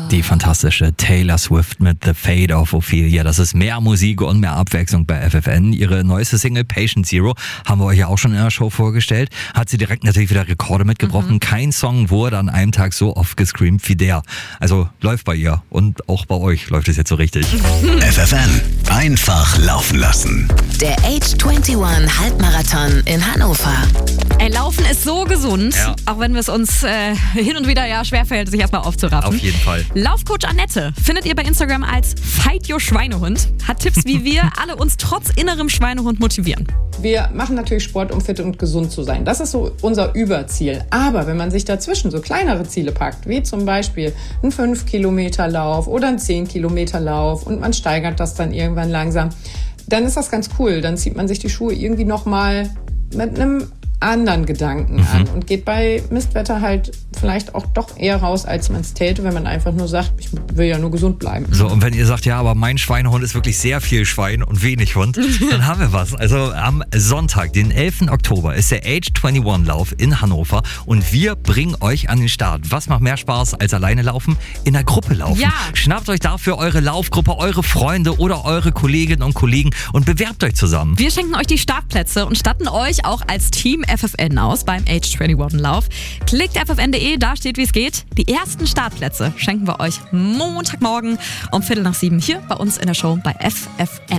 Die fantastische Taylor Swift mit The Fate of Ophelia. Das ist mehr Musik und mehr Abwechslung bei FFN. Ihre neueste Single Patient Zero haben wir euch ja auch schon in der Show vorgestellt. Hat sie direkt natürlich wieder Rekorde mitgebrochen. Kein Song wurde an einem Tag so oft gescreamt wie der. Also läuft bei ihr und auch bei euch läuft es jetzt so richtig. FFN, einfach laufen lassen. Der Age 21 Halbmarathon in Hannover. Ey, Laufen ist so gesund, Ja. auch wenn es uns hin und wieder schwerfällt, sich erstmal aufzuraffen. Auf jeden Fall. Laufcoach Annette findet ihr bei Instagram als Fight Your Schweinehund. Hat Tipps, wie wir alle uns trotz innerem Schweinehund motivieren. Wir machen natürlich Sport, um fit und gesund zu sein. Das ist so unser Überziel. Aber wenn man sich dazwischen so kleinere Ziele packt, wie zum Beispiel ein 5-Kilometer-Lauf oder ein 10-Kilometer-Lauf und man steigert das dann irgendwann langsam, dann ist das ganz cool. Dann zieht man sich die Schuhe irgendwie nochmal mit einem anderen Gedanken an und geht bei Mistwetter halt vielleicht auch doch eher raus, als man es täte, wenn man einfach nur sagt, ich will ja nur gesund bleiben. So, und wenn ihr sagt, ja, aber mein Schweinehund ist wirklich sehr viel Schwein und wenig Hund, dann haben wir was. Also am Sonntag, den 11. Oktober, ist der Age 21 Lauf in Hannover und wir bringen euch an den Start. Was macht mehr Spaß als alleine laufen? In der Gruppe laufen. Ja. Schnappt euch dafür eure Laufgruppe, eure Freunde oder eure Kolleginnen und Kollegen und bewerbt euch zusammen. Wir schenken euch die Startplätze und statten euch auch als Team FFN aus beim Age 21 Lauf. Klickt ffn.de, da steht, wie es geht. Die ersten Startplätze schenken wir euch Montagmorgen um 6:45 hier bei uns in der Show bei FFN.